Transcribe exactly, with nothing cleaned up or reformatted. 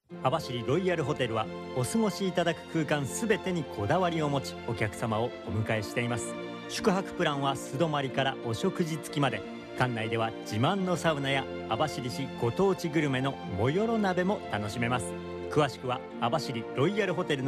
網走ロイヤルホテルはお過ごしいただく空間すべてにこだわりを持ち、お客様をお迎えしています。宿泊プランは素泊まりからお食事付きまで、館内では自慢のサウナや網走市ご当地グルメのもよろ鍋も楽しめます。詳しくは網走ロイヤルホテルの